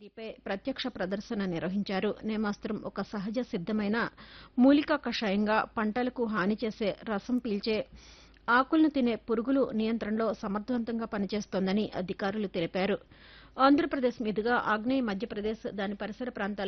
తయారీపై ప్రత్యక్ష ప్రదర్శన నిర్వహించారు. నేమాస్త్రం ఒక సహజ సిద్దమైన మూలికా కషాయంగా పంటలకు హాని చేసే రసం పీల్చే ఆకులను తినే పురుగులు నియంత్రణలో సమర్థవంతంగా పనిచేస్తోందని అధికారులు తెలిపారు. ఆంధ్రప్రదేశ్ మీదుగా ఆగ్నేయ మధ్యప్రదేశ్ దాని పరిసర ప్రాంతాల